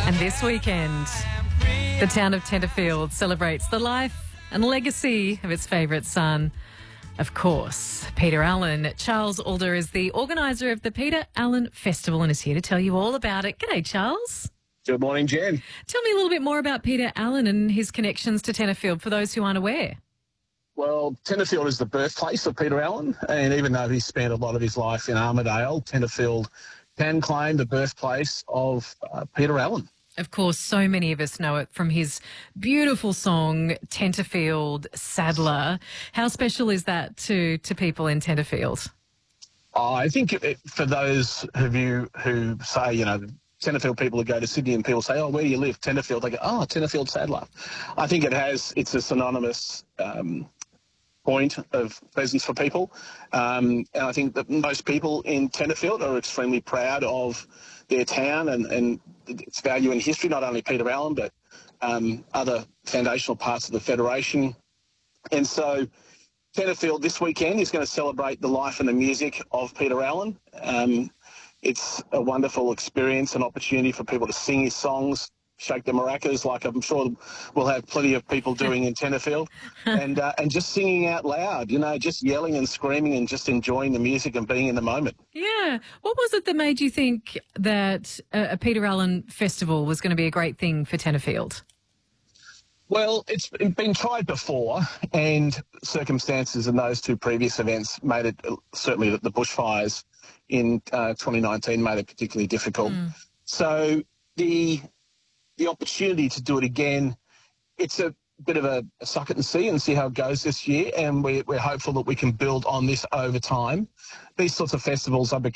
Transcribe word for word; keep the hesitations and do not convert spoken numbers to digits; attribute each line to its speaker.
Speaker 1: And this weekend, the town of Tenterfield celebrates the life and legacy of its favourite son, of course, Peter Allen. Charles Alder is the organiser of the Peter Allen Festival and is here to tell you all about it. G'day, Charles.
Speaker 2: Good morning, Jen.
Speaker 1: Tell me a little bit more about Peter Allen and his connections to Tenterfield for those who aren't aware.
Speaker 2: Well, Tenterfield is the birthplace of Peter Allen, and even though he spent a lot of his life in Armidale, Tenterfield can claim the birthplace of uh, Peter Allen.
Speaker 1: Of course, so many of us know it from his beautiful song, Tenterfield Saddler. How special is that to, to people in Tenterfield?
Speaker 2: Oh, I think it, for those of you who say, you know, Tenterfield people who go to Sydney and people say, oh, where do you live? Tenterfield. They go, oh, Tenterfield Saddler. I think it has, it's a synonymous um, point of presence for people. Um, and I think that most people in Tenterfield are extremely proud of their town and, and its value in history, not only Peter Allen, but um, other foundational parts of the Federation. And so Tenterfield this weekend is going to celebrate the life and the music of Peter Allen. Um, it's a wonderful experience and opportunity for people to sing his songs, shake the maracas, like I'm sure we'll have plenty of people doing in Tenterfield, and uh, and just singing out loud, you know, just yelling and screaming and just enjoying the music and being in the moment.
Speaker 1: Yeah. What was it that made you think that a, a Peter Allen festival was going to be a great thing for Tenterfield?
Speaker 2: Well, it's been tried before, and circumstances in those two previous events made it, certainly the bushfires in uh, twenty nineteen made it particularly difficult. Mm. So the the opportunity to do it again, it's a bit of a, a suck it and see and see how it goes this year, and we're, we're hopeful that we can build on this over time. These sorts of festivals are